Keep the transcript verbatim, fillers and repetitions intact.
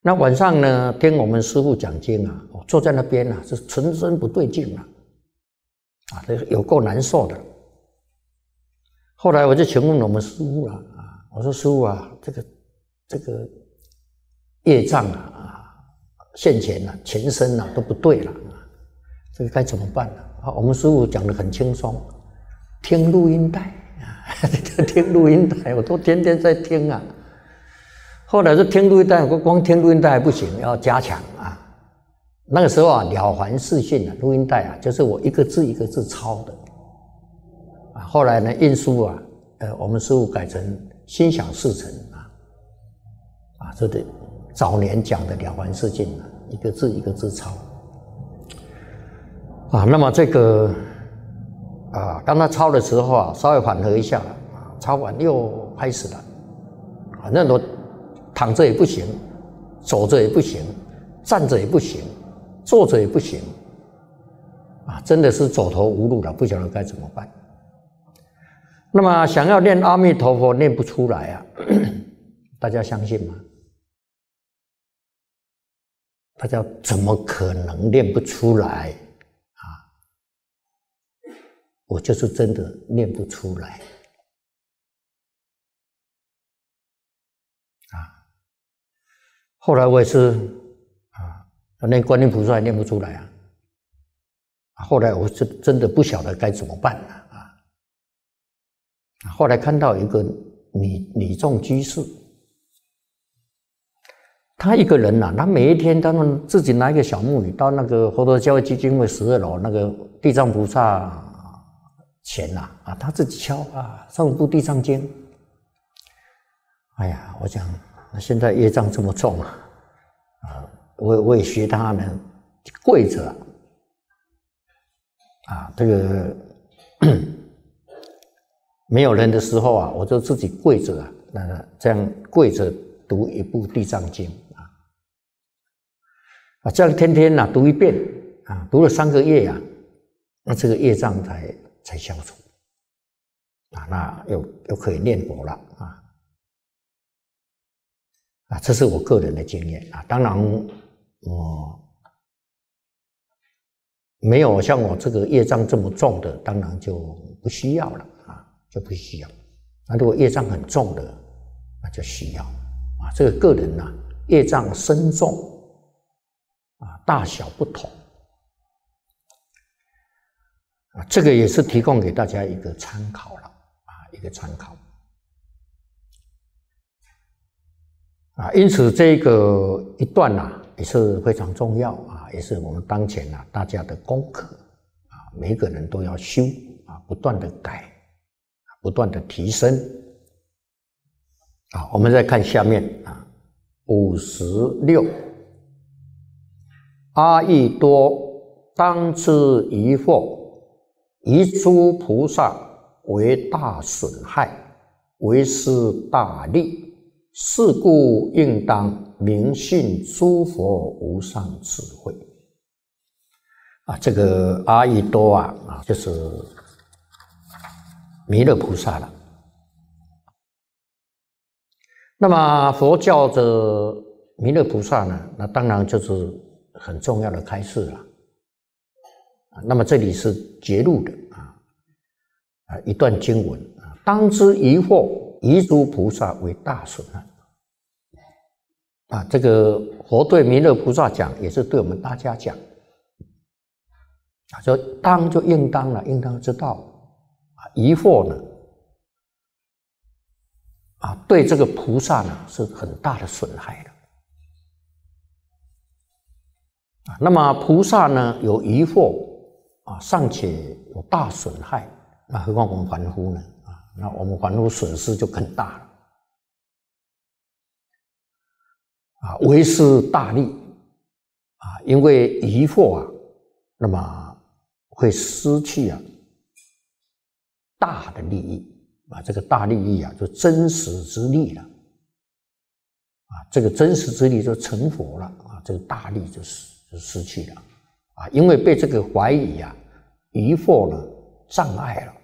那晚上呢，听我们师父讲经啊，我坐在那边啊，是全身不对劲啊，啊，这有够难受的。后来我就请问我们师父了啊，我说师父啊，这个这个业障啊啊，现前啊，全身啊都不对了啊，这个该怎么办呢？啊，我们师父讲得很轻松，听录音带啊，听录音带，我都天天在听啊。后来就听录音带，光听录音带还不行，要加强啊。那个时候啊，了凡四训啊，录音带啊，就是我一个字一个字抄的啊。后来呢，印书啊，呃，我们师父改成心想事成啊，啊，这得早年讲的了凡四训啊，一个字一个字抄啊。那么这个啊，当他抄的时候啊，稍微缓和一下啊，抄完又开始了，反正我。躺着也不行，走着也不行，站着也不行，坐着也不行，啊，真的是走投无路了，不晓得该怎么办。那么想要念阿弥陀佛，念不出来啊，大家相信吗？大家怎么可能念不出来啊？我就是真的念不出来。后来我也是啊，念观音菩萨也念不出来啊。后来我是真的不晓得该怎么办了啊。后来看到一个女女众居士，她一个人呐、啊，她每一天他们自己拿一个小木鱼到那个佛陀教育基金会十二楼那个地藏菩萨前呐啊，她自己敲啊，诵部地藏经。哎呀，我讲。现在业障这么重啊，啊，我我也学他呢，跪着啊，这个没有人的时候啊，我就自己跪着啊，那这样跪着读一部地藏经啊，啊，这样天天呐、啊、读一遍啊，读了三个月啊，那这个业障才才消除啊，那又又可以念佛了啊。啊，这是我个人的经验啊。当然，我没有像我这个业障这么重的，当然就不需要了啊，就不需要。那如果业障很重的，那就需要啊。这个个人呐、啊，业障深重啊，大小不同啊，这个也是提供给大家一个参考了啊，一个参考。啊，因此这个一段呐、啊、也是非常重要啊，也是我们当前啊大家的功课啊，每一个人都要修啊，不断的改，不断的提升。啊，我们再看下面啊，五十六，阿逸多当知疑惑，疑诸菩萨为大损害，为施大利。是故应当明信诸佛无上智慧啊！这个阿逸多啊啊，就是弥勒菩萨了。那么佛教的弥勒菩萨呢，那当然就是很重要的开示了啊。那么这里是节录的啊啊一段经文啊，当知疑惑。遗诸菩萨为大损害啊！这个佛对弥勒菩萨讲，也是对我们大家讲啊。说当就应当了，应当知道啊。疑惑呢啊，对这个菩萨呢是很大的损害的啊。那么菩萨呢有疑惑啊，尚且有大损害，那何况我们凡夫呢？那我们凡夫损失就更大了啊！为施大利啊，因为疑惑啊，那么会失去啊大的利益啊，这个大利益啊，就真实之利了啊，这个真实之利就成佛了啊，这个大利就失就失去了啊，因为被这个怀疑啊、疑惑呢障碍了。